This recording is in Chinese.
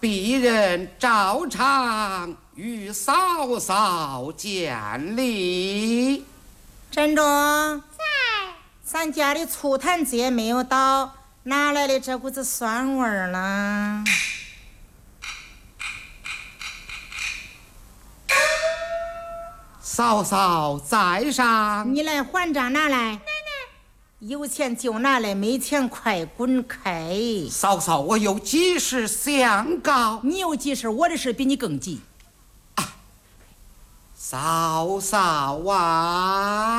鄙人照常与嫂嫂见礼。 珍珠， 在。 咱家的醋坛子也没有倒，哪来的这股子酸味儿呢？ 嫂嫂在上， 你来还账拿来。奶奶，有钱就拿来，没钱快滚开。 嫂嫂，我有急事相告。 你有急事，我的事比你更急。 嫂嫂啊！